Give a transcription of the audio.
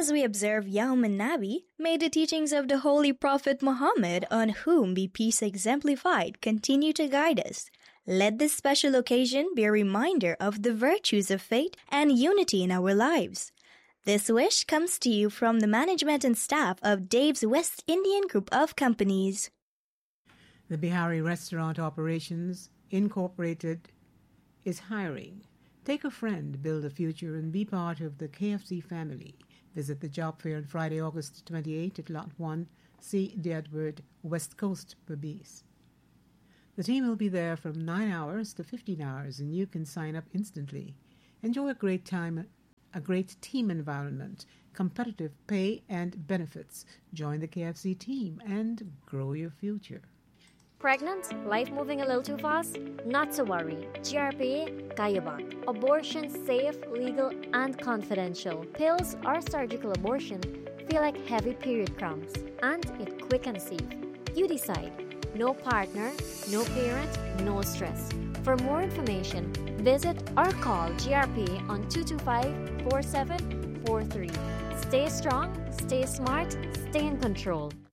As we observe Yawm Nabi, may the teachings of the Holy Prophet Muhammad, on whom be peace exemplified, continue to guide us. Let this special occasion be a reminder of the virtues of faith and unity in our lives. This wish comes to you from the management and staff of Dave's West Indian Group of Companies. The Bihari Restaurant Operations Incorporated is hiring. Take a friend, build a future, and be part of the KFC family. Visit the job fair on Friday, August 28 at Lot 1, C. De Edward, West Coast, Berbice. The team will be there from 9 hours to 15 hours, and you can sign up instantly. Enjoy a great time, a great team environment, competitive pay and benefits. Join the KFC team and grow your future. Pregnant? Life moving a little too fast? Not to worry. GRPA Kayabang. Abortion safe, legal, and confidential. Pills or surgical abortion feel like heavy period cramps, and it quick and safe. You decide. No partner, no parent, no stress. For more information, visit or call GRPA on 225-4743. Stay strong, stay smart, stay in control.